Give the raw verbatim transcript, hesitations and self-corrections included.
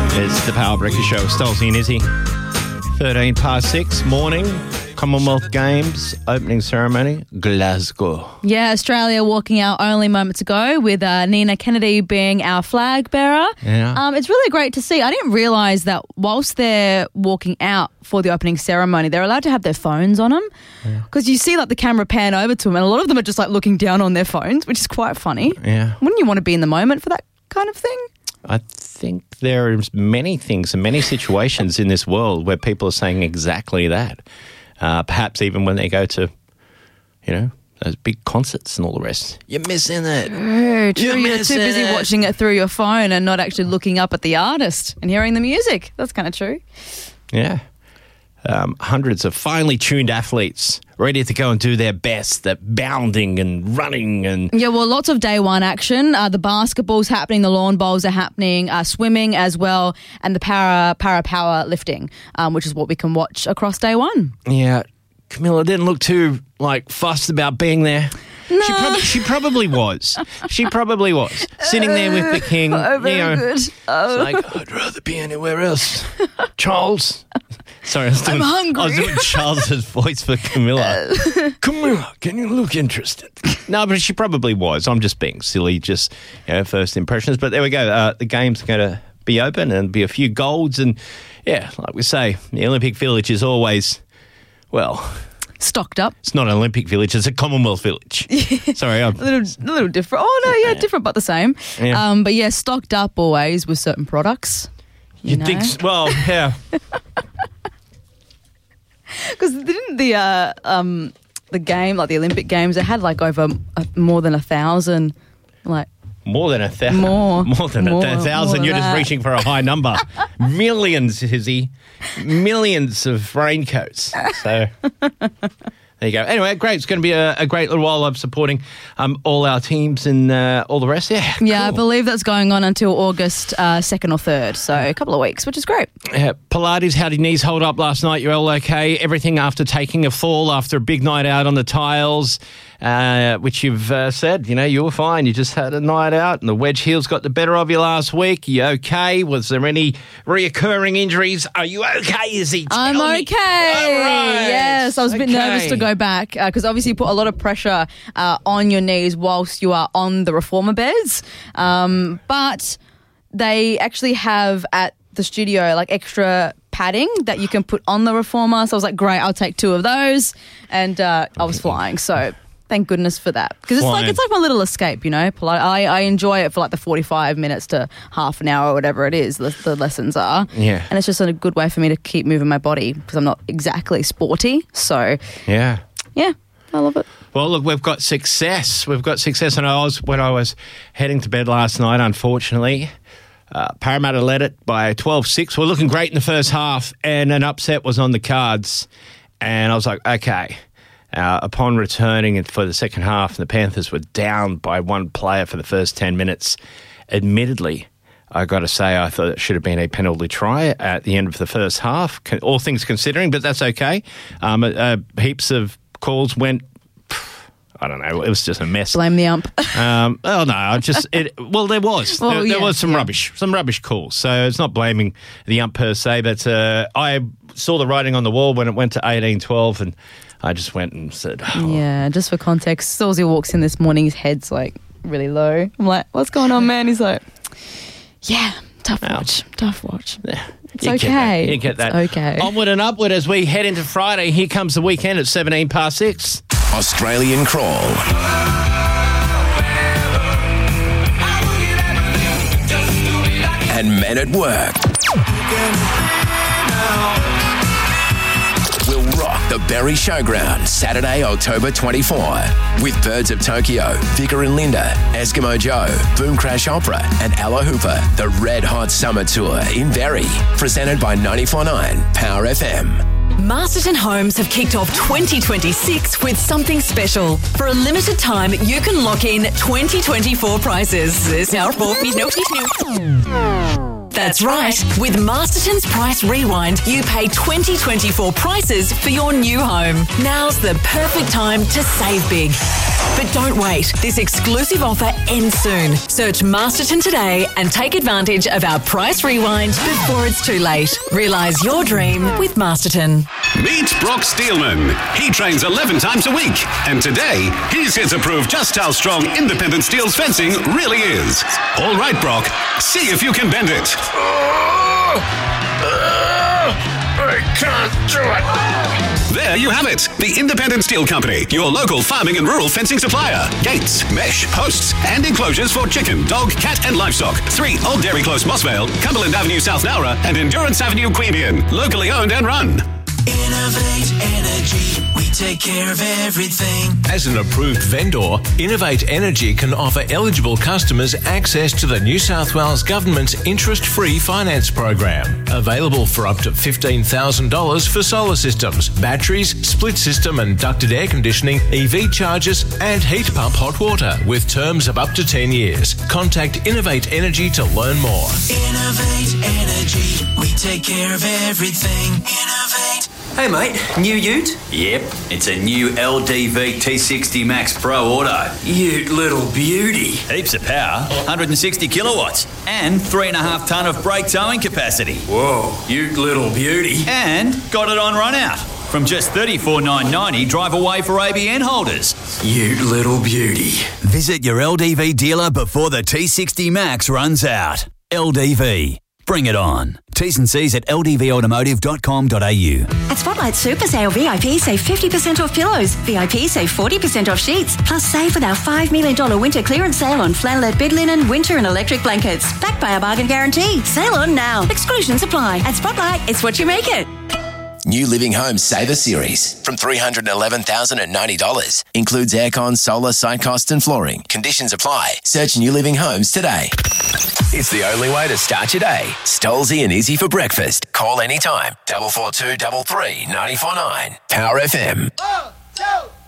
It's the Power Breakfast Show. Stolzy and Izzy. thirteen past six, morning. Commonwealth Games, opening ceremony, Glasgow. Yeah, Australia walking out only moments ago with uh, Nina Kennedy being our flag bearer. Yeah. Um, it's really great to see. I didn't realise that whilst they're walking out for the opening ceremony, they're allowed to have their phones on them. Because yeah. you see like the camera pan over to them and a lot of them are just like looking down on their phones, which is quite funny. Yeah. Wouldn't you want to be in the moment for that kind of thing? I think there are many things and many situations in this world where people are saying exactly that. Uh, perhaps even when they go to, you know, those big concerts and all the rest. You're missing it. True, true. You're, You're missing too busy it. watching it through your phone and not actually looking up at the artist and hearing the music. That's kind of true. Yeah. Um, hundreds of finely tuned athletes ready to go and do their best. They're bounding and running and... Yeah, well, lots of day one action. Uh, the basketball's happening, the lawn bowls are happening, uh, swimming as well, and the para para power lifting, um, which is what we can watch across day one. Yeah. Camilla didn't look too, like, fussed about being there. No. She, prob- she probably was. She probably was. Sitting there with the king. Oh, very you know, good. Oh. It's like, I'd rather be anywhere else. Charles. Sorry, I was doing, I'm hungry. I was doing Charles's voice for Camilla. Camilla, can you look interested? No, but she probably was. I'm just being silly, just, you know, first impressions. But there we go. Uh, the game's going to be open and be a few golds. And, yeah, like we say, the Olympic Village is always, well... Stocked up. It's not an Olympic village, it's a Commonwealth village. Sorry. I'm, a, little, a little different. Oh, no, yeah, different but the same. Yeah. Um, but, yeah, stocked up always with certain products. You, you know? think, so? Well, yeah. Because didn't the uh, um, the game, like the Olympic Games, it had like over uh, more than a thousand, like... More than a thousand. More. More than More, a thousand. more You're than just that. reaching for a high number. Millions, Izzy. Millions of raincoats. So... There you go. Anyway, great. It's going to be a, a great little while of supporting um, all our teams and uh, all the rest. Yeah, Yeah, I cool. believe that's going on until August uh, second or third, so a couple of weeks, which is great. Yeah, Pilates, how did your knees hold up last night? You're all okay? Everything after taking a fall after a big night out on the tiles, uh, which you've uh, said, you know, you were fine. You just had a night out and the wedge heels got the better of you last week. You okay? Was there any reoccurring injuries? Are you okay, Izzy? I'm Tell me. okay. All right. Yes, I was a bit Okay. nervous to go back because obviously you put a lot of pressure uh, on your knees whilst you are on the reformer beds. Um, but they actually have at the studio like extra padding that you can put on the reformer. So I was like, great, I'll take two of those. And uh, I was flying. So thank goodness for that. Because it's like Flying. it's like my little escape, you know. Poli- I, I enjoy it for like the forty-five minutes to half an hour or whatever it is, the, the lessons are. Yeah. And it's just a good way for me to keep moving my body because I'm not exactly sporty. So, Yeah. yeah, I love it. Well, look, we've got success. We've got success. And I was, when I was heading to bed last night, unfortunately, uh, Parramatta led it by twelve six. We're looking great in the first half, and an upset was on the cards. And I was like, okay. Uh, upon returning for the second half, the Panthers were down by one player for the first ten minutes. Admittedly, I got to say, I thought it should have been a penalty try at the end of the first half, all things considering, but that's okay. Um, uh, heaps of calls went, I don't know, it was just a mess. Blame the ump. Um, oh, no, I just, it, well, there was. Well, there, there yeah, was some yeah. rubbish, some rubbish calls. So it's not blaming the ump per se, but uh, I saw the writing on the wall when it went to eighteen twelve, and I just went and said, oh. Yeah, just for context, Stalzy walks in this morning, his head's like really low. I'm like, what's going on, man? He's like, yeah, tough Wow. watch, tough watch. Yeah, It's you okay. Get that. You get that. It's okay. Onward and upward as we head into Friday. Here comes the weekend at seventeen past six. Australian Crawl. And Men at Work. We'll rock the Berry Showground Saturday, October twenty-fourth with Birds of Tokyo, Vicar and Linda, Eskimo Joe, Boom Crash Opera and Ella Hooper. The Red Hot Summer Tour in Berry. Presented by ninety-four point nine Power F M. Masterton Homes have kicked off twenty twenty-six with something special. For a limited time, you can lock in twenty twenty-four prices. This now for That's right. With Masterton's Price Rewind, you pay twenty twenty-four prices for your new home. Now's the perfect time to save big. But don't wait. This exclusive offer ends soon. Search Masterton today and take advantage of our Price Rewind before it's too late. Realise your dream with Masterton. Meet Brock Steelman. He trains eleven times a week. And today, he's here to prove just how strong independent steel's fencing really is. All right, Brock. See if you can bend it. Oh, oh, I can't do it. There you have it. The Independent Steel Company, your local farming and rural fencing supplier. Gates, mesh, posts, and enclosures for chicken, dog, cat, and livestock. Three Old Dairy Close, Mossvale, Cumberland Avenue, South Nowra, and Endurance Avenue, Queanbeyan. Locally owned and run. Innovate Energy, we take care of everything. As an approved vendor, Innovate Energy can offer eligible customers access to the New South Wales Government's interest-free finance program. Available for up to fifteen thousand dollars for solar systems, batteries, split system and ducted air conditioning, E V chargers and heat pump hot water with terms of up to ten years. Contact Innovate Energy to learn more. Innovate Energy, we take care of everything. Innovate. Hey mate, new ute? Yep, it's a new L D V T sixty Max Pro Auto. Ute little beauty. Heaps of power, one hundred sixty kilowatts, and three and a half tonne of brake towing capacity. Whoa, ute little beauty. And got it on run out. From just thirty-four thousand nine hundred ninety dollars drive away for A B N holders. Ute little beauty. Visit your L D V dealer before the T sixty Max runs out. L D V. Bring it on. T's and C's at l d v automotive dot com dot a u. At Spotlight Super Sale, V I P save fifty percent off pillows. V I P save forty percent off sheets. Plus save with our five million dollars winter clearance sale on flannelette bed linen, winter and electric blankets. Backed by our bargain guarantee. Sale on now. Exclusions apply. At Spotlight, it's what you make it. New Living Homes Saver Series from three hundred eleven thousand ninety dollars. Includes aircon, solar, site cost and flooring. Conditions apply. Search New Living Homes today. It's the only way to start your day. Stolzy and Izzy for breakfast. Call anytime. double four two double three nine four nine. Power F M. One, two,